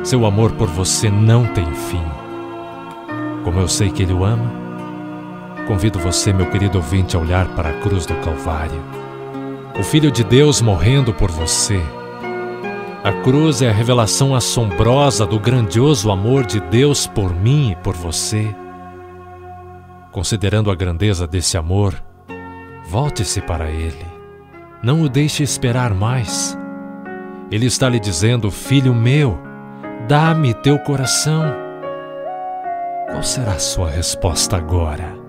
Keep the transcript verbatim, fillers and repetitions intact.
Seu amor por você não tem fim. Como eu sei que Ele o ama, convido você, meu querido ouvinte, a olhar para a cruz do Calvário. O Filho de Deus morrendo por você. A cruz é a revelação assombrosa do grandioso amor de Deus por mim e por você. Considerando a grandeza desse amor, volte-se para Ele. Não o deixe esperar mais. Ele está lhe dizendo: filho meu, dá-me teu coração. Qual será a sua resposta agora?